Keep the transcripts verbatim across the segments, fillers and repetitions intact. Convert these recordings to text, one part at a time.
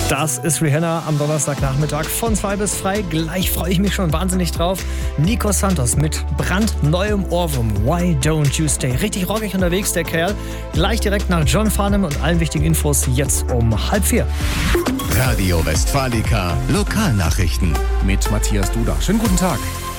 Das ist Rihanna am Donnerstagnachmittag von zwei bis frei. Gleich freue ich mich schon wahnsinnig drauf. Nico Santos mit brandneuem Ohrwurm Why Don't You Stay. Richtig rockig unterwegs, der Kerl. Gleich direkt nach John Farnham und allen wichtigen Infos jetzt um halb vier. Radio Westfalica Lokalnachrichten mit Matthias Duda. Schönen guten Tag.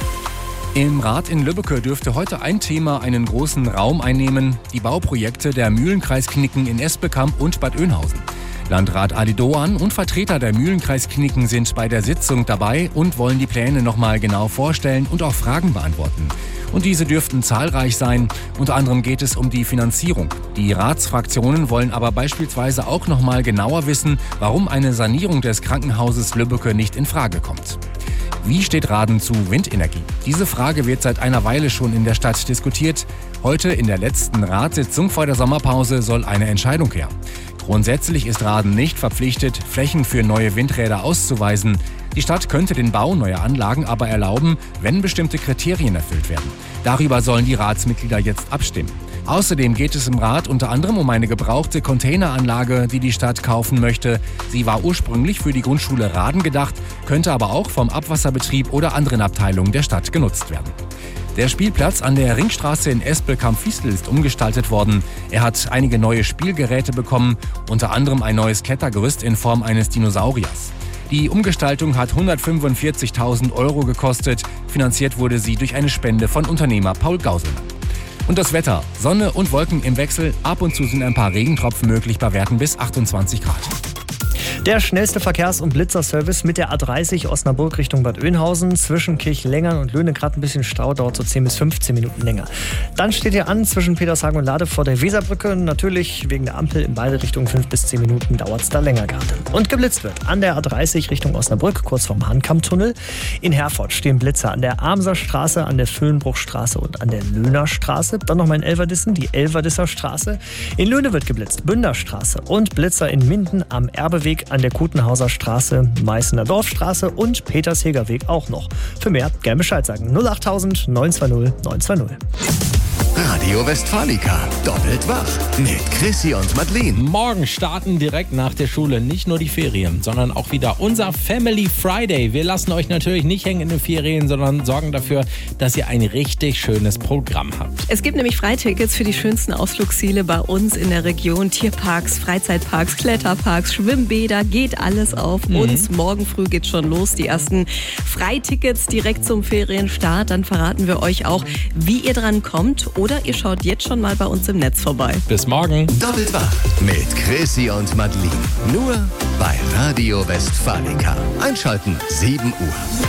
Im Rat in Lübbecke dürfte heute ein Thema einen großen Raum einnehmen: die Bauprojekte der Mühlenkreiskliniken in Esbekamp und Bad Oeynhausen. Landrat Adi Doan und Vertreter der Mühlenkreiskliniken sind bei der Sitzung dabei und wollen die Pläne nochmal genau vorstellen und auch Fragen beantworten. Und diese dürften zahlreich sein. Unter anderem geht es um die Finanzierung. Die Ratsfraktionen wollen aber beispielsweise auch nochmal genauer wissen, warum eine Sanierung des Krankenhauses Lübbecke nicht in Frage kommt. Wie steht Raden zu Windenergie? Diese Frage wird seit einer Weile schon in der Stadt diskutiert. Heute in der letzten Ratssitzung vor der Sommerpause soll eine Entscheidung her. Grundsätzlich ist Raden nicht verpflichtet, Flächen für neue Windräder auszuweisen. Die Stadt könnte den Bau neuer Anlagen aber erlauben, wenn bestimmte Kriterien erfüllt werden. Darüber sollen die Ratsmitglieder jetzt abstimmen. Außerdem geht es im Rat unter anderem um eine gebrauchte Containeranlage, die die Stadt kaufen möchte. Sie war ursprünglich für die Grundschule Raden gedacht, könnte aber auch vom Abwasserbetrieb oder anderen Abteilungen der Stadt genutzt werden. Der Spielplatz an der Ringstraße in Espelkamp-Fiestel ist umgestaltet worden. Er hat einige neue Spielgeräte bekommen, unter anderem ein neues Klettergerüst in Form eines Dinosauriers. Die Umgestaltung hat hundertfünfundvierzigtausend Euro gekostet. Finanziert wurde sie durch eine Spende von Unternehmer Paul Gauselmann. Und das Wetter: Sonne und Wolken im Wechsel. Ab und zu sind ein paar Regentropfen möglich bei Werten bis achtundzwanzig Grad. Der schnellste Verkehrs- und Blitzerservice mit der A dreißig Osnabrück Richtung Bad Oeynhausen. Zwischen Kirchlengern und Löhne gerade ein bisschen Stau, dauert so zehn bis fünfzehn Minuten länger. Dann steht ihr an zwischen Petershagen und Lade vor der Weserbrücke. Natürlich wegen der Ampel in beide Richtungen fünf bis zehn Minuten dauert es da länger gerade. Und geblitzt wird an der A dreißig Richtung Osnabrück, kurz vorm Hahnkammtunnel. In Herford stehen Blitzer an der Amser Straße, an der Füllenbruchstraße und an der Löhner Straße. Dann nochmal in Elverdissen, die Elverdisser Straße. In Löhne wird geblitzt, Bünderstraße und Blitzer in Minden am Erbeweg, an der Kutenhauser Straße, Meißener Dorfstraße und Petersheger Weg auch noch. Für mehr gerne Bescheid sagen. null achttausend neun zwei null neun zwei null. Radio Westfalica doppelt wach mit Chrissy und Madeleine. Morgen starten direkt nach der Schule nicht nur die Ferien, sondern auch wieder unser Family Friday. Wir lassen euch natürlich nicht hängen in den Ferien, sondern sorgen dafür, dass ihr ein richtig schönes Programm habt. Es gibt nämlich Freitickets für die schönsten Ausflugsziele bei uns in der Region. Tierparks, Freizeitparks, Kletterparks, Schwimmbäder, geht alles auf mhm. uns. Morgen früh geht's schon los. Die ersten Freitickets direkt zum Ferienstart. Dann verraten wir euch auch, wie ihr dran kommt. Oder ihr schaut jetzt schon mal bei uns im Netz vorbei. Bis morgen. Doppelt wach mit Chrissy und Madeleine. Nur bei Radio Westfalica. Einschalten sieben Uhr.